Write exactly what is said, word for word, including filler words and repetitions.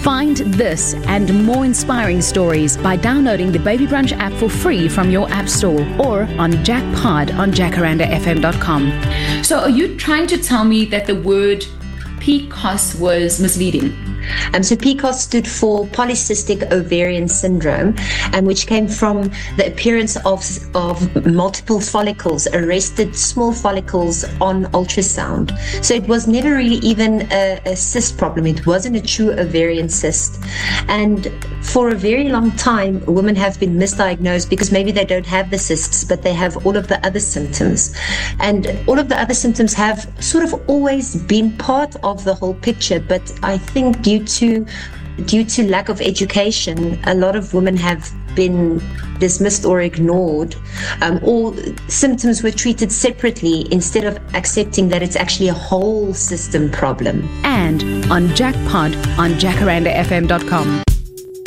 Find this and more inspiring stories by downloading the Baby Brunch app for free from your app store or on Jackpod on jacaranda f m dot com. So are you trying to tell me that the word P C O S was misleading? Um, so P C O S stood for polycystic ovarian syndrome, um, which came from the appearance of, of multiple follicles, arrested small follicles on ultrasound. So it was never really even a, a cyst problem. It wasn't a true ovarian cyst. And for a very long time, women have been misdiagnosed because maybe they don't have the cysts, but they have all of the other symptoms. And all of the other symptoms have sort of always been part of the whole picture, but I think due to due to lack of education, a lot of women have been dismissed or ignored, um, or symptoms were treated separately instead of accepting that it's actually a whole system problem. And on Jackpod on jacaranda f m dot com.